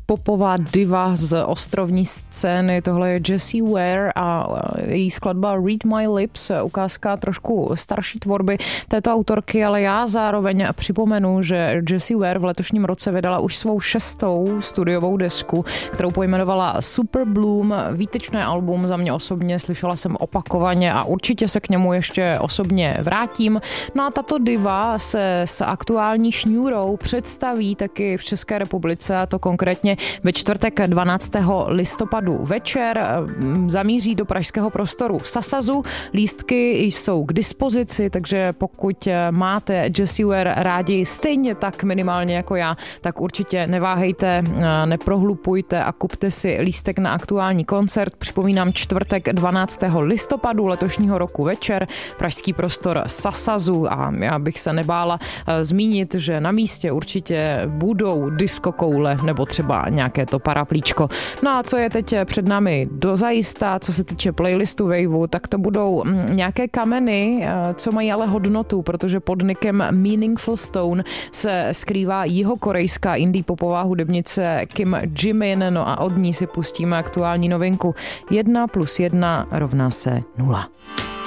popová diva z ostrovní scény. Tohle je Jessie Ware a její skladba Read My Lips, ukázka trošku starší tvorby této autorky, ale já zároveň připomenu, že Jessie Ware v letošním roce vydala už svou 6. studiovou desku, kterou pojmenovala Super Bloom, výtečné album za mě osobně, slyšela jsem opakovaně a určitě se k němu ještě osobně vrátím. No a tato diva se s aktuální šňůrou představí taky v České republice, a to konkrétně ve čtvrtek 12. listopadu večer. Zamíří do pražského prostoru Sasazu. Lístky jsou k dispozici, takže pokud máte Jessie Ware rádi stejně tak minimálně jako já, tak určitě neváhejte, neprohlupujte a kupte si lístek na aktuální koncert. Připomínám, čtvrtek 12. listopadu letošního roku večer, pražský prostor Sasazu, a já bych se nebála zmínit, že na místě určitě budou diskokoule nebo třeba nějaké to paraplíčko. No a co je teď před námi dozajista, co se týče playlistu Waveu, tak to budou nějaké kameny, co mají ale hodnotu, protože pod nickem Meaningful Stone se skrývá jihokorejská indie popová hudebnice Kim Jimin, no a od ní si pustíme aktuální novinku 1 + 1 = 0.